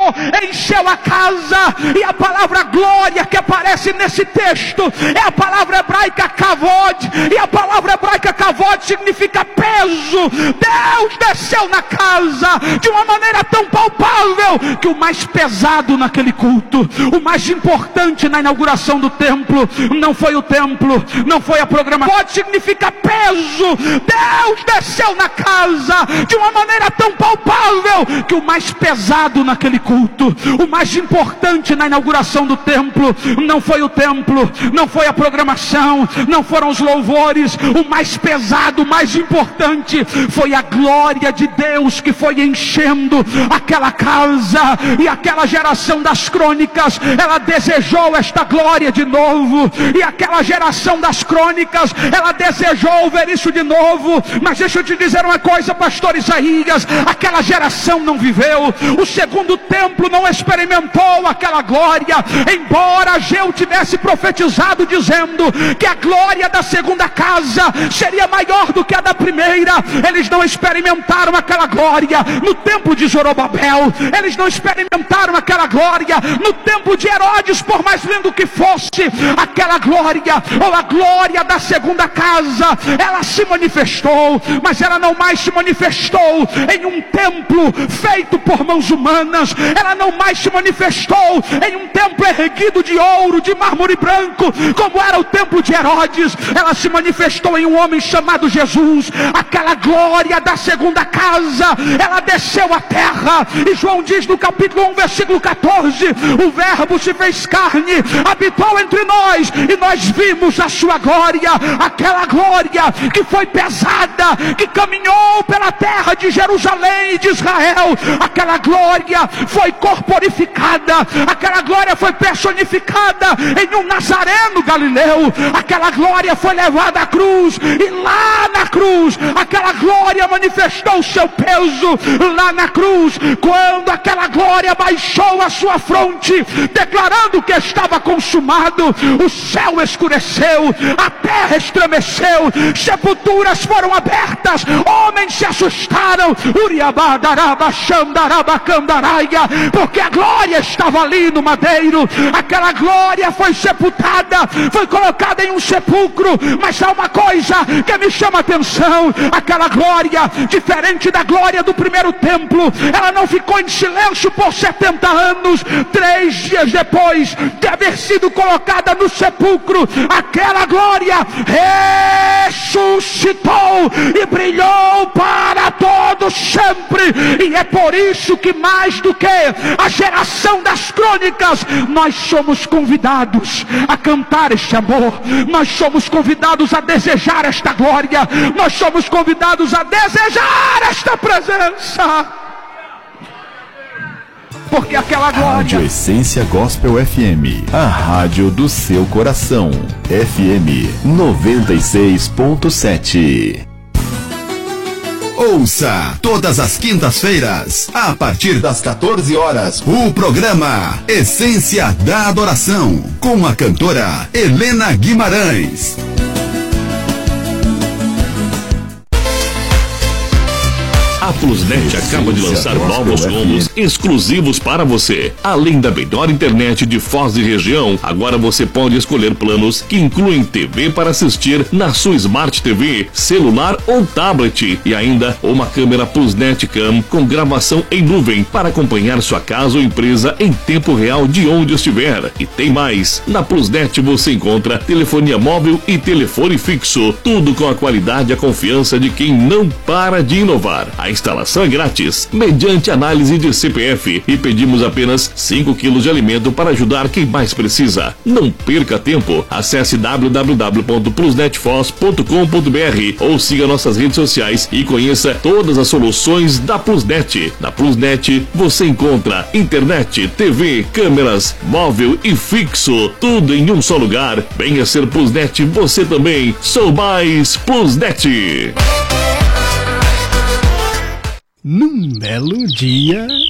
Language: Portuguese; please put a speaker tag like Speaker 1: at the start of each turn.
Speaker 1: encheu a casa. E a palavra glória que aparece nesse texto é a palavra hebraica kavod. E a palavra hebraica kavod significa peso. Deus desceu na casa de uma maneira tão palpável que o mais pesado naquele culto, o mais importante na inauguração do templo, não foi o templo, não foi a programação. Pode significar peso. Deus desceu na casa de uma maneira tão palpável que o mais pesado naquele culto, o mais importante na inauguração do templo, não foi o templo, não foi a programação, não foram os louvores. O mais pesado, o mais importante foi a glória de Deus que foi enchendo aquela casa. E aquela geração das crônicas, ela desejou esta glória de novo. E aquela geração das crônicas, ela desejou ver isso de novo. Mas deixa eu te dizer uma coisa, pastor Isaías, aquela geração não viveu, o segundo templo não experimentou aquela glória. Embora Ageu tivesse profetizado dizendo que a glória da segunda casa seria maior do que a da primeira, eles não experimentaram aquela glória no templo de Zorobabel, eles não experimentaram aquela glória no templo de Herodes, por mais lindo que fosse. Aquela glória, ou a glória da segunda casa, ela se manifestou, mas ela não mais se manifestou em um templo feito por mãos humanas. Ela não mais se manifestou em um templo erguido de ouro, de mármore branco, como era o templo de Herodes. Ela se manifestou em um homem chamado Jesus. Aquela glória da segunda casa, ela desceu à terra. E João diz no capítulo 1, versículo 14: o verbo se fez carne, habitou entre nós, e nós vimos a sua glória. Aquela glória que foi pesada, que caminhou pela terra de Jerusalém e de Israel. Aquela glória foi corporificada, aquela glória foi personificada em um nazareno galileu. Aquela glória foi levada à cruz, e lá na cruz aquela glória manifestou o seu peso. Lá na cruz, quando aquela glória baixou a sua fronte, declarando que estava consumado, o céu escureceu, a terra estremeceu, sepulturas foram abertas, homens se assustaram, porque a glória estava ali no madeiro. Aquela glória foi sepultada, foi colocada em um sepulcro. Mas há uma coisa que me chama a atenção: aquela glória, diferente da glória do primeiro templo, ela não ficou em silêncio por 70 anos. 3 dias depois de haver sido colocada no sepulcro, aquela glória ressuscitou e brilhou para todos sempre. E é por isso que, mais do que a geração das crônicas, nós somos convidados a cantar este amor, nós somos convidados a desejar esta glória, nós somos convidados a desejar esta presença. Porque aquela glória...
Speaker 2: Rádio Essência Gospel FM, a rádio do seu coração. FM 96.7. Ouça todas as quintas-feiras, a partir das 14 horas, o programa Essência da Adoração, com a cantora Helena Guimarães.
Speaker 3: A Plusnet acaba de lançar novos combos exclusivos para você. Além da melhor internet de Foz e região, agora você pode escolher planos que incluem TV para assistir na sua Smart TV, celular ou tablet, e ainda uma câmera Plusnet Cam com gravação em nuvem para acompanhar sua casa ou empresa em tempo real de onde estiver. E tem mais! Na Plusnet você encontra telefonia móvel e telefone fixo, tudo com a qualidade e a confiança de quem não para de inovar. A instalação é grátis, mediante análise de CPF, e pedimos apenas 5 quilos de alimento para ajudar quem mais precisa. Não perca tempo, acesse www.plusnetfoz.com.br ou siga nossas redes sociais e conheça todas as soluções da Plusnet. Na Plusnet você encontra internet, TV, câmeras, móvel e fixo, tudo em um só lugar. Venha ser Plusnet você também. Sou mais Plusnet.
Speaker 4: Num belo dia...